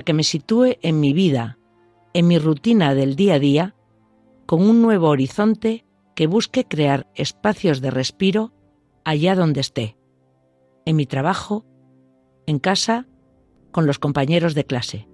que me sitúe en mi vida, en mi rutina del día a día, con un nuevo horizonte que busque crear espacios de respiro allá donde esté, en mi trabajo, en casa, con los compañeros de clase.